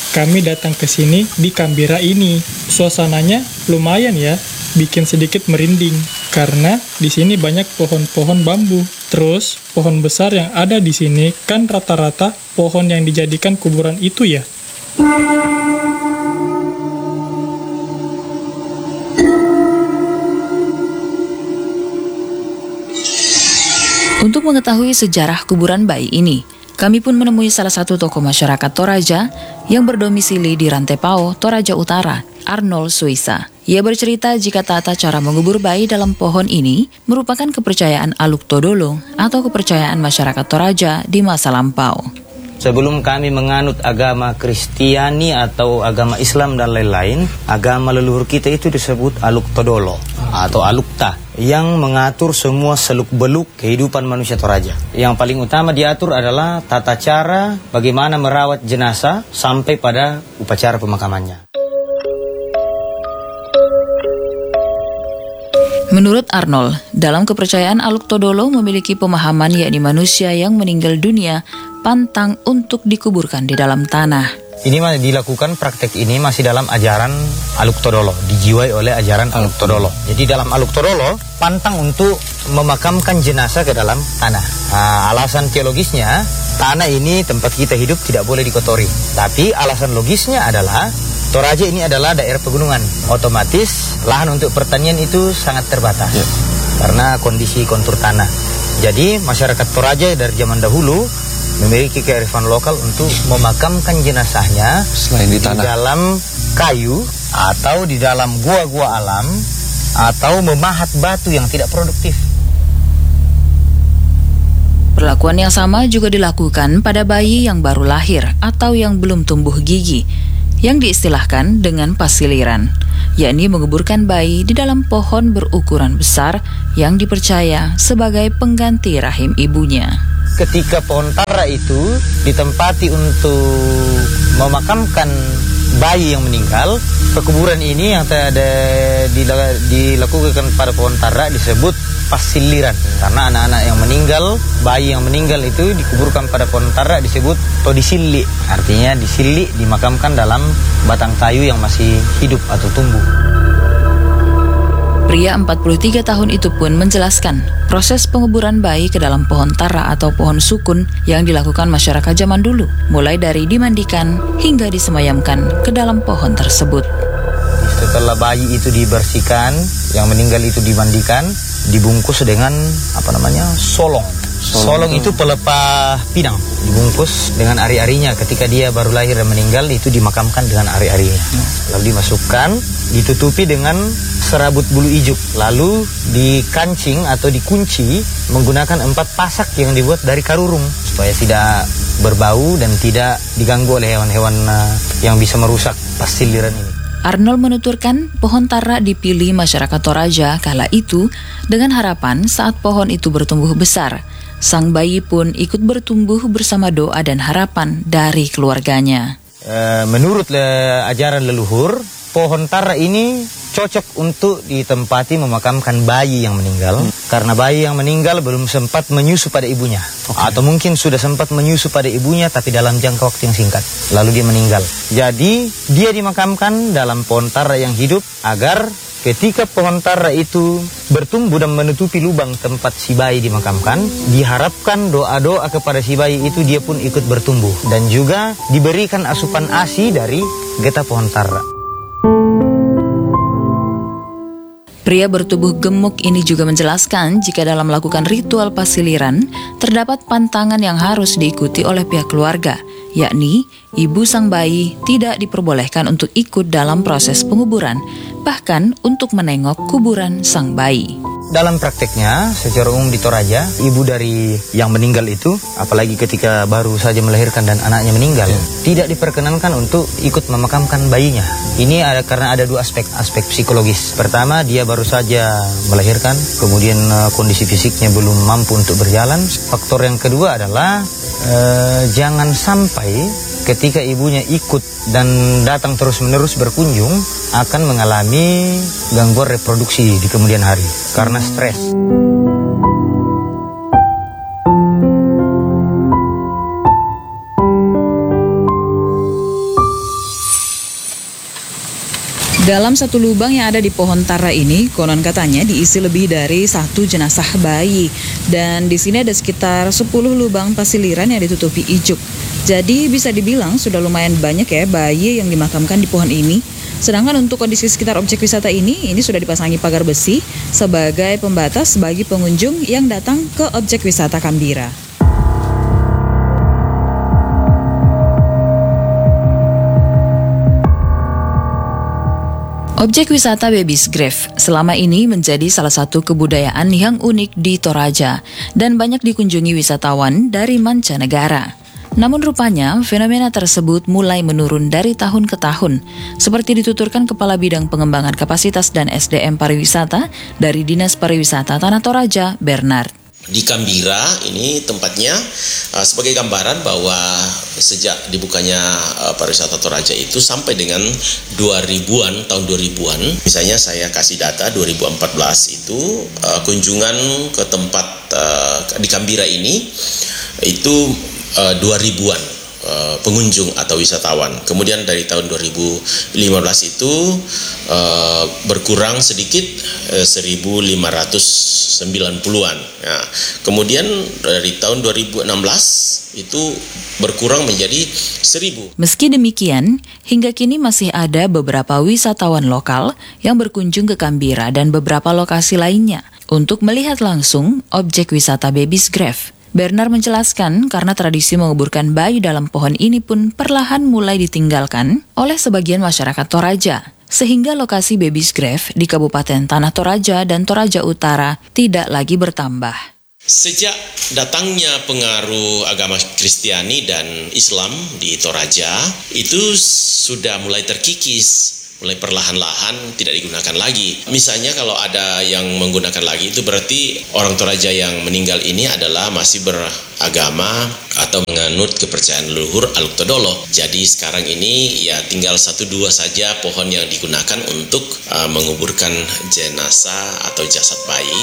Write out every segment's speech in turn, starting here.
kami datang ke sini di Kambira ini. Suasananya lumayan ya, bikin sedikit merinding. Karena di sini banyak pohon-pohon bambu. Terus, pohon besar yang ada di sini kan rata-rata pohon yang dijadikan kuburan itu ya. Untuk mengetahui sejarah kuburan bayi ini, kami pun menemui salah satu tokoh masyarakat Toraja yang berdomisili di Rantepao, Toraja Utara, Arnold Suisa. Ia bercerita jika tata cara mengubur bayi dalam pohon ini merupakan kepercayaan Aluk Todolo atau kepercayaan masyarakat Toraja di masa lampau. Sebelum kami menganut agama Kristiani atau agama Islam dan lain-lain, agama leluhur kita itu disebut Aluk Todolo atau Alukta yang mengatur semua seluk-beluk kehidupan manusia Toraja. Yang paling utama diatur adalah tata cara bagaimana merawat jenazah sampai pada upacara pemakamannya. Menurut Arnold, dalam kepercayaan Aluk Todolo memiliki pemahaman yakni manusia yang meninggal dunia pantang untuk dikuburkan di dalam tanah. Ini dilakukan praktek ini masih dalam ajaran Aluk Todolo, dijiwai oleh ajaran Aluk Todolo. Jadi dalam Aluk Todolo pantang untuk memakamkan jenazah ke dalam tanah. Alasan teologisnya, tanah ini tempat kita hidup tidak boleh dikotori. Tapi alasan logisnya adalah Toraja ini adalah daerah pegunungan, otomatis lahan untuk pertanian itu sangat terbatas karena kondisi kontur tanah. Jadi masyarakat Toraja dari zaman dahulu memiliki kearifan lokal untuk memakamkan jenazahnya selain di dalam kayu atau di dalam gua-gua alam atau memahat batu yang tidak produktif. Perlakuan yang sama juga dilakukan pada bayi yang baru lahir atau yang belum tumbuh gigi, yang diistilahkan dengan pasiliran, yakni menguburkan bayi di dalam pohon berukuran besar yang dipercaya sebagai pengganti rahim ibunya. Ketika pohon tara itu ditempati untuk memakamkan bayi yang meninggal, pekuburan ini yang dilakukan pada pohon tara disebut pasiliran. Karena anak-anak yang meninggal, bayi yang meninggal itu dikuburkan pada pohon tara disebut todisili. Artinya disili, dimakamkan dalam batang kayu yang masih hidup atau tumbuh. Pria 43 tahun itu pun menjelaskan proses penguburan bayi ke dalam pohon tara atau pohon sukun yang dilakukan masyarakat zaman dulu, mulai dari dimandikan hingga disemayamkan ke dalam pohon tersebut. Setelah bayi itu dibersihkan, yang meninggal itu dimandikan, dibungkus dengan solong. Solong itu pelepah pinang, dibungkus dengan ari-arinya. Ketika dia baru lahir dan meninggal itu dimakamkan dengan ari-arinya. Lalu dimasukkan, ditutupi dengan serabut bulu ijuk, lalu dikancing atau dikunci menggunakan 4 pasak yang dibuat dari karurung supaya tidak berbau dan tidak diganggu oleh hewan-hewan yang bisa merusak pasiliran ini. Arnold menuturkan pohon tara dipilih masyarakat Toraja kala itu dengan harapan saat pohon itu bertumbuh besar, sang bayi pun ikut bertumbuh bersama doa dan harapan dari keluarganya. Menurut ajaran leluhur, pohon tara ini cocok untuk ditempati memakamkan bayi yang meninggal, karena bayi yang meninggal belum sempat menyusu pada ibunya, atau mungkin sudah sempat menyusu pada ibunya tapi dalam jangka waktu yang singkat, lalu dia meninggal. Jadi dia dimakamkan dalam pohon tara yang hidup agar ketika pohon tara itu bertumbuh dan menutupi lubang tempat si bayi dimakamkan, diharapkan doa-doa kepada si bayi itu dia pun ikut bertumbuh dan juga diberikan asupan ASI dari getah pohon tara. Pria bertubuh gemuk ini juga menjelaskan jika dalam melakukan ritual pasiliran terdapat pantangan yang harus diikuti oleh pihak keluarga, yakni ibu sang bayi tidak diperbolehkan untuk ikut dalam proses penguburan, bahkan untuk menengok kuburan sang bayi. Dalam prakteknya, secara umum di Toraja, ibu dari yang meninggal itu, apalagi ketika baru saja melahirkan dan anaknya meninggal, tidak diperkenankan untuk ikut memakamkan bayinya. Ini karena ada 2 aspek psikologis. Pertama, dia baru saja melahirkan, kemudian kondisi fisiknya belum mampu untuk berjalan. Faktor yang kedua adalah jangan sampai ketika ibunya ikut dan datang terus-menerus berkunjung akan mengalami gangguan reproduksi di kemudian hari karena stres. Dalam satu lubang yang ada di pohon tara ini, konon katanya diisi lebih dari 1 jenazah bayi. Dan di sini ada sekitar 10 lubang pasiliran yang ditutupi ijuk. Jadi bisa dibilang sudah lumayan banyak ya bayi yang dimakamkan di pohon ini. Sedangkan untuk kondisi sekitar objek wisata ini sudah dipasangi pagar besi sebagai pembatas bagi pengunjung yang datang ke objek wisata Kambira. Objek wisata Baby's Grave selama ini menjadi salah satu kebudayaan yang unik di Toraja dan banyak dikunjungi wisatawan dari mancanegara. Namun rupanya fenomena tersebut mulai menurun dari tahun ke tahun, seperti dituturkan Kepala Bidang Pengembangan Kapasitas dan SDM Pariwisata dari Dinas Pariwisata Tanah Toraja, Bernard. Di Kambira ini tempatnya sebagai gambaran bahwa sejak dibukanya pariwisata Toraja itu sampai dengan 2000-an, tahun 2000-an, misalnya saya kasih data 2014 itu kunjungan ke tempat di Kambira ini itu 2000-an pengunjung atau wisatawan. Kemudian dari tahun 2015 itu berkurang sedikit 1.590-an. Nah, kemudian dari tahun 2016 itu berkurang menjadi 1.000. Meski demikian, hingga kini masih ada beberapa wisatawan lokal yang berkunjung ke Kambira dan beberapa lokasi lainnya untuk melihat langsung objek wisata Baby's Grave. Bernard menjelaskan karena tradisi menguburkan bayi dalam pohon ini pun perlahan mulai ditinggalkan oleh sebagian masyarakat Toraja, sehingga lokasi Baby's Grave di Kabupaten Tanah Toraja dan Toraja Utara tidak lagi bertambah. Sejak datangnya pengaruh agama Kristiani dan Islam di Toraja, itu sudah mulai terkikis. Mulai perlahan-lahan tidak digunakan lagi. Misalnya kalau ada yang menggunakan lagi itu berarti orang Toraja yang meninggal ini adalah masih beragama atau menganut kepercayaan leluhur Aluk Todolo. Jadi sekarang ini ya tinggal 1-2 saja pohon yang digunakan untuk menguburkan jenazah atau jasad bayi.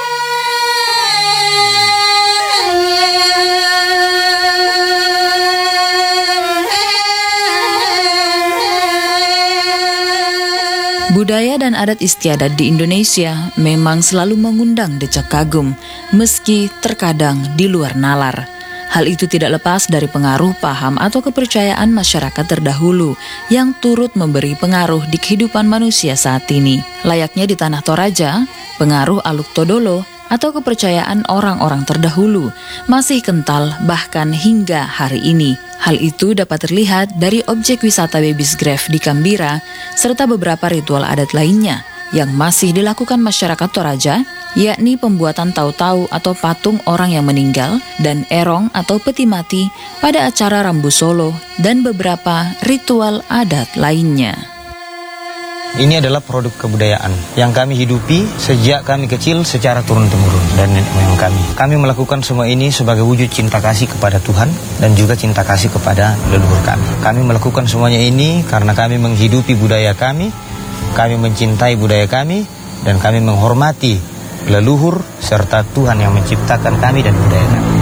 Budaya dan adat istiadat di Indonesia memang selalu mengundang decak kagum, meski terkadang di luar nalar. Hal itu tidak lepas dari pengaruh paham atau kepercayaan masyarakat terdahulu yang turut memberi pengaruh di kehidupan manusia saat ini. Layaknya di Tanah Toraja, pengaruh Aluk Todolo atau kepercayaan orang-orang terdahulu masih kental bahkan hingga hari ini. Hal itu dapat terlihat dari objek wisata Baby's Grave di Kambira serta beberapa ritual adat lainnya yang masih dilakukan masyarakat Toraja, yakni pembuatan tau-tau atau patung orang yang meninggal dan erong atau peti mati pada acara Rambu Solo dan beberapa ritual adat lainnya. Ini adalah produk kebudayaan yang kami hidupi sejak kami kecil secara turun-temurun dan nenek moyang kami. Kami melakukan semua ini sebagai wujud cinta kasih kepada Tuhan dan juga cinta kasih kepada leluhur kami. Kami melakukan semuanya ini karena kami menghidupi budaya kami mencintai budaya kami, dan kami menghormati leluhur serta Tuhan yang menciptakan kami dan budaya kami.